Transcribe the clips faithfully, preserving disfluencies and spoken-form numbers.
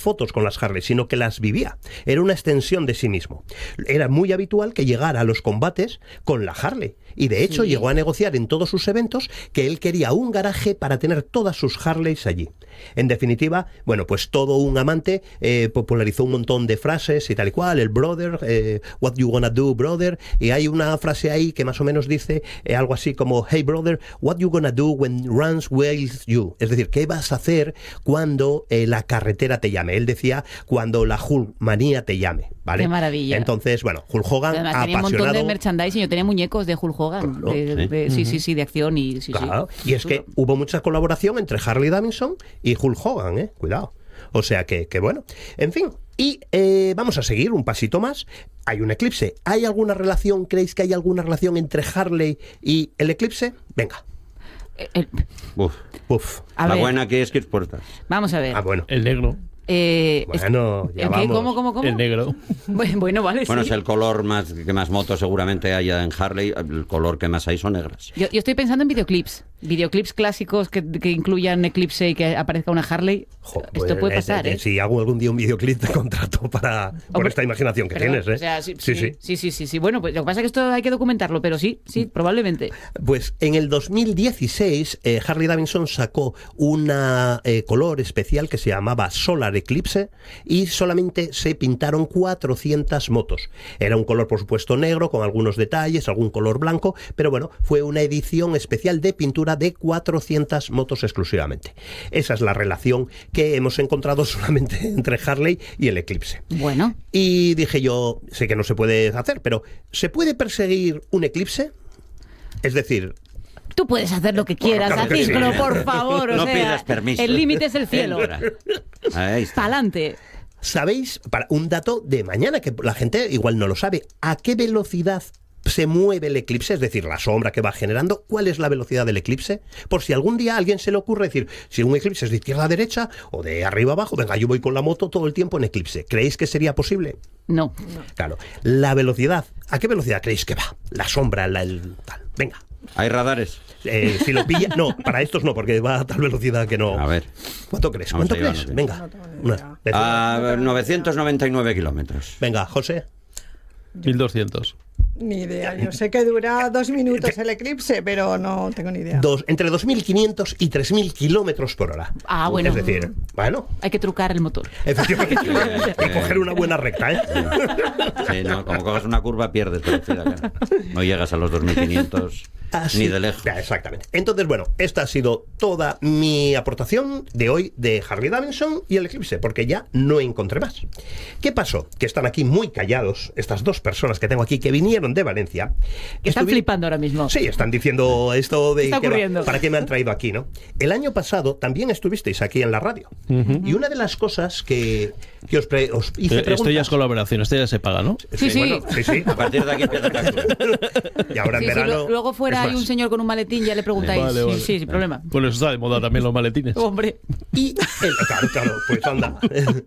fotos con las Harley, sino que las vivía. Era una extensión de sí mismo. Era muy habitual que llegara a los combates con la Harley. Y de hecho sí. llegó a negociar en todos sus eventos que él quería un garaje para tener todas sus Harleys allí. En definitiva, bueno, pues todo un amante, eh, popularizó un montón de frases y tal y cual, el brother, eh, what you gonna do, brother, y hay una frase ahí que más o menos dice eh, algo así como, hey brother, what you gonna do when runs wails you, es decir, ¿qué vas a hacer cuando eh, la carretera te llame? Él decía, cuando la Hulkmanía te llame, ¿vale? Qué maravilla. Entonces, bueno, Hulk Hogan además, apasionado... tenía un montón de merchandising, yo tenía muñecos de Hulk Hogan, claro, de, de, de, sí, sí, sí, de acción y sí, claro. sí. Y es que hubo mucha colaboración entre Harley Davidson y Hulk Hogan, ¿eh? Cuidado. O sea que, que bueno, en fin. Y eh, vamos a seguir un pasito más. Hay un eclipse. ¿Hay alguna relación, creéis que hay alguna relación entre Harley y el eclipse? Venga. El... Uf. Uf. A la ver. Buena que es que es puerta. Vamos a ver. Ah, bueno. El negro. Eh, bueno, ya vamos. ¿Cómo, cómo, cómo? El negro. Bueno, vale, Bueno, sí. es el color más que más motos seguramente haya en Harley. El color que más hay son negras. Yo, yo estoy pensando en videoclips. Videoclips clásicos que, que incluyan eclipse y que aparezca una Harley. Jo, pues, Esto puede pasar, eh, ¿eh? eh, Si hago algún día un videoclip te contrato para por Hombre, esta imaginación que perdón, tienes, ¿eh? O sea, sí, sí, sí, sí. sí, sí, sí, sí. Bueno, pues lo que pasa es que esto hay que documentarlo, pero sí, sí, probablemente. Pues en el dos mil dieciséis eh, Harley Davidson sacó una eh, color especial que se llamaba Solar Eclipse y solamente se pintaron cuatrocientas motos. Era un color, por supuesto, negro con algunos detalles, algún color blanco, pero bueno, fue una edición especial de pintura de cuatrocientas motos exclusivamente. Esa es la relación que hemos encontrado solamente entre Harley y el eclipse. Bueno. Y dije yo, sé que no se puede hacer, pero ¿se puede perseguir un eclipse? Es decir... Tú puedes hacer lo que quieras, bueno, claro Aciclo, sí. por favor. O no sea, pidas permiso. El límite es el cielo. Ahí está. Pa'lante. ¿Sabéis? Para un dato de mañana, que la gente igual no lo sabe, ¿a qué velocidad se mueve el eclipse? Es decir, la sombra que va generando. ¿Cuál es la velocidad del eclipse? Por si algún día a alguien se le ocurre decir, si un eclipse es de izquierda a derecha o de arriba a abajo, venga, yo voy con la moto todo el tiempo en eclipse. ¿Creéis que sería posible? No. Claro. La velocidad, ¿a qué velocidad creéis que va? La sombra, la, el tal. Venga. ¿Hay radares? Eh, si lo pilla, no, para estos no, porque va a tal velocidad que no. A ver. ¿Cuánto crees? ¿Cuánto Vamos crees? allá, Venga. Una, a novecientos noventa y nueve kilómetros. Venga, José. mil doscientos. Ni idea. Yo sé que dura dos minutos el eclipse, pero no tengo ni idea. Dos, entre dos mil quinientos y tres mil kilómetros por hora. Ah, bueno. Es decir, bueno. Hay que trucar el motor. Efectivamente. Y coger una buena recta, ¿eh? Sí, no, como coges una curva pierdes velocidad. Claro. No llegas a los dos mil quinientos Así, ni de lejos. Ya, exactamente. Entonces, bueno, esta ha sido toda mi aportación de hoy de Harley Davidson y el eclipse, porque ya no encontré más. ¿Qué pasó? Que están aquí muy callados estas dos personas que tengo aquí que vinieron de Valencia. Que están Estuvi... flipando ahora mismo. Sí, están diciendo esto de está que ocurriendo? Va, para qué me han traído aquí, ¿no? El año pasado también estuvisteis aquí en la radio. Uh-huh. Y una de las cosas que, que os, pre, os hice preguntas... Esto ya es colaboración, esto ya se paga, ¿no? Sí, sí. Bueno, sí, sí. A partir de aquí empieza el Y ahora en sí, verano... Sí, luego fuera hay un señor con un maletín, ya le preguntáis. Vale, vale. Sí, sí, sin problema. Pues eso está de moda también los maletines. Hombre. Y el, claro, claro, pues anda.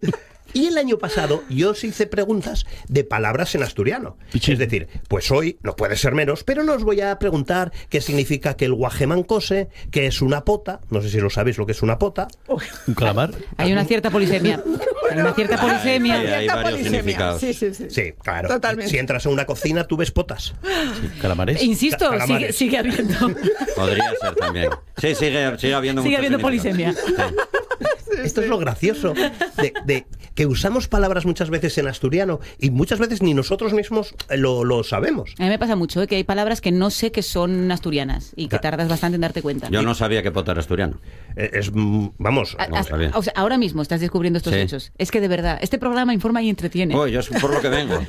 Y el año pasado yo os hice preguntas de palabras en asturiano. Pichín. Es decir, pues hoy no puede ser menos, pero no os voy a preguntar qué significa que el guajeman cose, qué es una pota, no sé si lo sabéis lo que es una pota. ¿Un calamar? Hay una cierta polisemia. Hay una cierta polisemia. Hay, hay varios polisemia. significados. Sí, sí, sí. Sí, claro. Totalmente. Si entras a una cocina, tú ves potas. Sí, ¿calamares? Insisto, Calamares. sigue, sigue habiendo. Podría ser también. Sí, sigue, sigue habiendo Sigue muchos habiendo polisemia. significados. Sí. Esto es lo gracioso, de, de que usamos palabras muchas veces en asturiano y muchas veces ni nosotros mismos lo, lo sabemos. A mí me pasa mucho, ¿eh? Que hay palabras que no sé que son asturianas y que Claro. tardas bastante en darte cuenta. Yo no sabía que pota era asturiano. Eh, Es, mm, vamos, A- no a- sabía. o sea, ahora mismo estás descubriendo estos Sí. hechos. Es que de verdad, este programa informa y entretiene. Oh, yo es por lo que vengo.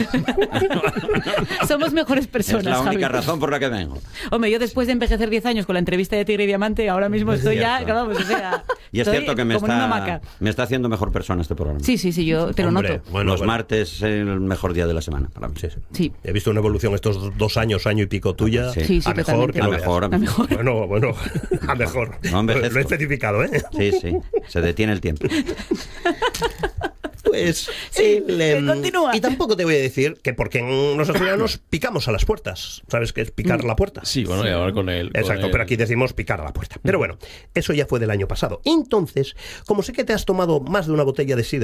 Somos mejores personas, Es la única Javi. razón por la que vengo. Hombre, yo después de envejecer diez años con la entrevista de Tigre y Diamante, ahora mismo Es estoy ya, cierto. vamos, o sea, Y es estoy cierto que me como en una está, hamaca. me está haciendo mejor persona este programa. Sí, sí, sí, yo te lo hombre, noto. bueno, Los bueno. martes es el mejor día de la semana para mí. Sí, sí. Sí. He visto una evolución estos dos años, año y pico tuya, Sí. Sí, sí, a mejor totalmente. que A no mejor, veas. a A mejor. Bueno, bueno, a mejor. No envejezco. Lo he especificado, ¿eh? Sí, sí. Se detiene el tiempo. Pues Sí, el, em, continúa. y tampoco te voy a decir que porque en los asturianos picamos a las puertas. ¿Sabes qué es picar la puerta? Sí, bueno, y ahora con el... con Exacto, el- pero aquí decimos picar a la puerta. Pero bueno, eso ya fue del año pasado. Entonces, como sé que te has tomado más de una botella de sidra